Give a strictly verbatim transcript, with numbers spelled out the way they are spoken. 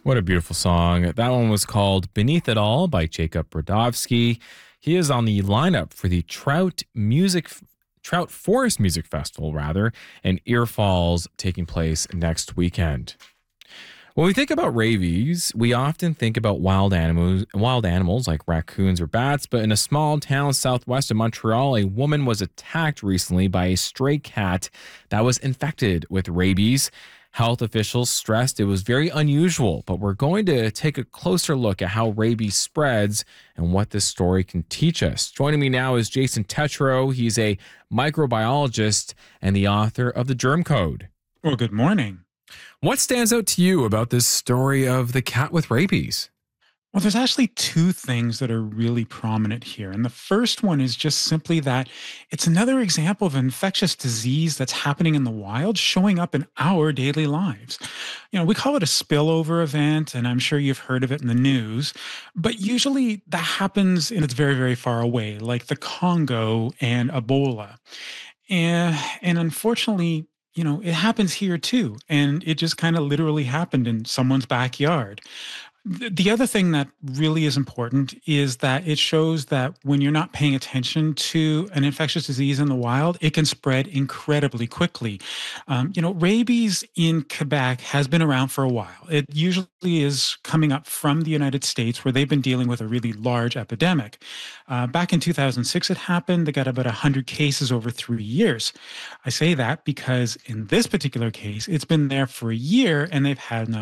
What a beautiful song. That one was called Beneath It All by Jacob Brodowski. He is on the lineup for the Trout Music Trout Forest Music Festival, rather, in Ear Falls, taking place next weekend. When we think about rabies, we often think about wild animals, wild animals like raccoons or bats, but in a small town southwest of Montreal, a woman was attacked recently by a stray cat that was infected with rabies. Health officials stressed it was very unusual, but we're going to take a closer look at how rabies spreads and what this story can teach us. Joining me now is Jason Tetro. He's a microbiologist and the author of the Germ Code. Well, good morning. What stands out to you about this story of the cat with rabies? Well, there's actually two things that are really prominent here. And the first one is just simply that it's another example of infectious disease that's happening in the wild showing up in our daily lives. You know, we call it a spillover event, and I'm sure you've heard of it in the news, but usually that happens and it's very, very far away, like the Congo and Ebola. And, and unfortunately, you know, it happens here too. And it just kind of literally happened in someone's backyard. Th- The other thing that really is important is that it shows that when you're not paying attention to an infectious disease in the wild, it can spread incredibly quickly. Um, you know, rabies in Quebec has been around for a while. It usually is coming up from the United States, where they've been dealing with a really large epidemic. Uh, back in two thousand six, it happened. They got about one hundred cases over three years. I say that because in this particular case, it's been there for a year and they've had now